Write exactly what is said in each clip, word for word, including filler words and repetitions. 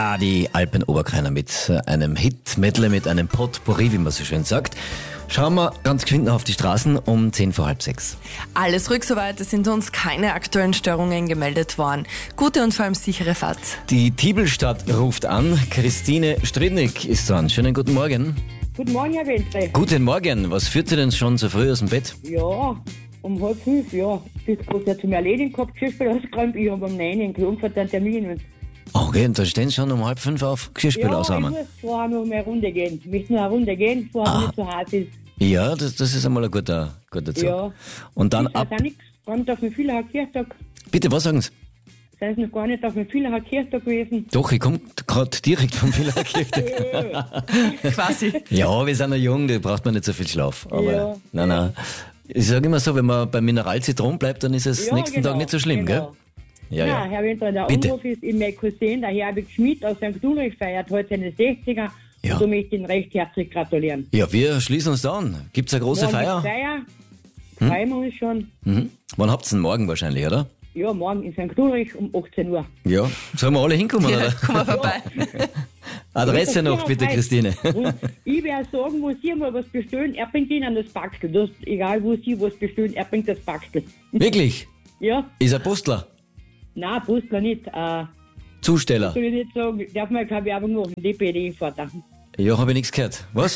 Ja, die Alpen-Oberkreiner mit einem Hit-Medley, mit einem Potpourri, wie man so schön sagt. Schauen wir ganz geschwind noch auf die Straßen um zehn vor halb sechs. Alles ruhig soweit, es sind uns keine aktuellen Störungen gemeldet worden. Gute und vor allem sichere Fahrt. Die Tiebelstadt ruft an. Christine Stridnik ist dran. Schönen guten Morgen. Guten Morgen, Herr Wenzel. Guten Morgen. Was führt Sie denn schon so früh aus dem Bett? Ja, um halb fünf, ja. Das hat ja zum Erledigen gehabt, Geschirrspiel ausgeräumt. Ich habe um neun in Klagenfurt einen Termin. Und Okay, und da stehen Sie schon um halb fünf auf Geschirrspiel ja, ausräumen. ich muss vorher noch mal eine Runde gehen. Ich möchte noch eine Runde gehen, bevor es Ah. nicht so heiß ist. Ja, das, das ist einmal ein guter, guter Zug. Ja. Und dann Ist ab... auch nichts. Kommt auf den Villacher Kirchtag. Bitte, was sagen Sie? Sind Sie noch gar nicht auf dem Villacher Kirchtag gewesen? Doch, ich komme gerade direkt vom Villacher Kirchtag. Quasi. Ja, wir sind noch jung, da braucht man nicht so viel Schlaf. Aber Ja. nein, nein. Ich sage immer so, wenn man beim Mineral Zitron bleibt, dann ist es Ja, nächsten genau, Tag nicht so schlimm, genau. gell? Ja, Nein, ja. Herr Wenzel, der Bitte. Anruf ist, ich mein Cousin, der Herbig Schmidt aus Sankt Ulrich, feiert heute seine sechziger. Ja. Und da möchte ich ihn recht herzlich gratulieren. Ja, wir schließen uns da an. Gibt es eine große Morgen ist Feier? Feier. Freuen wir uns schon. Mhm. Wann habt ihr denn morgen wahrscheinlich, oder? Ja, morgen in Sankt Ulrich um achtzehn Uhr. Ja. Sollen wir alle hinkommen, Ja, oder? komm mal vorbei. Adresse noch, bitte, Christine. Und ich werde sagen, wo Sie mal was bestellen, er bringt Ihnen das Backstel. Das, egal wo Sie was bestellen, er bringt das Backstel. Wirklich? Ja? Ist ein Postler? Nein, Postler nicht. Äh, Zusteller? soll ich nicht sagen, darf man keine Werbung machen, D P D-Vater. Ja, habe ich nichts gehört. Was?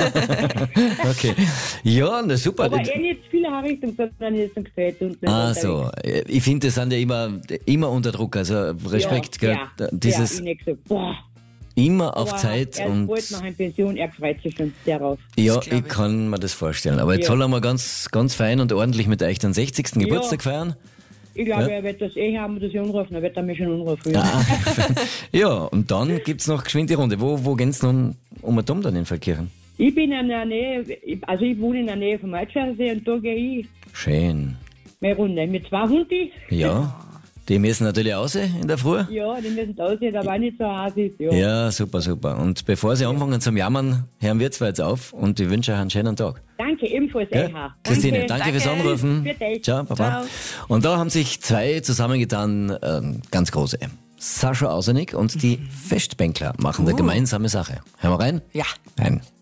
Okay. Ja, na super. Aber eh nicht zu vieler Richtung, sondern jetzt zum Gefällt und nicht Ah, unterwegs. so. Ich finde, das sind ja immer, immer unter Druck. Also Respekt, ja, gell? Ja, Dieses ja, ich nicht gesagt, boah. immer auf Aber Zeit er ist und. bald nach einer Pension, er freut sich schon darauf. Ja, Das glaub ich ich. kann mir das vorstellen. Aber jetzt Ja. soll er mal ganz, ganz fein und ordentlich mit euch den sechzigsten Geburtstag feiern. Ich glaube, Ja. er wird das eh haben, das anrufen, er wird er mich schon anrufen. Ah, ja, und dann gibt's noch geschwind die Runde. Wo, wo geht's nun um und um dann in Feldkirchen? Ich bin in der Nähe, also ich wohne in der Nähe vom Altschersee und da gehe ich Schön. meine Runde. Mit zwei Hundi. Ja, die müssen natürlich raus in der Früh. Ja, die müssen aussehen, aber auch nicht so heiß ist. Ja. Ja, super, super. Und bevor Sie anfangen zum Jammern, hören wir zwar jetzt auf und ich wünsche euch einen schönen Tag. Danke, ebenfalls. Ja? Eha. Christine, danke, Danke. fürs Anrufen. Für dich. Ciao, Papa. Ciao. Und da haben sich zwei zusammengetan, ähm, ganz große. Sascha Ausenig und die Festbänkler machen eine gemeinsame Sache. Hören wir rein? Ja. Rein.